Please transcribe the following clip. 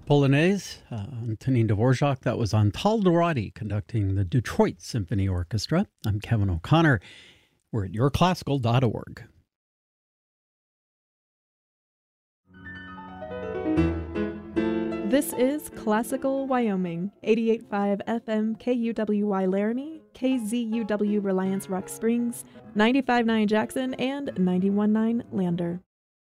Polonaise, Antonin Dvorak. That was on Tal Dorati conducting the Detroit Symphony Orchestra. I'm Kevin O'Connor. We're at yourclassical.org. This is Classical Wyoming, 88.5 FM KUWY Laramie, KZUW Reliance Rock Springs, 95.9 Jackson, and 91.9 Lander.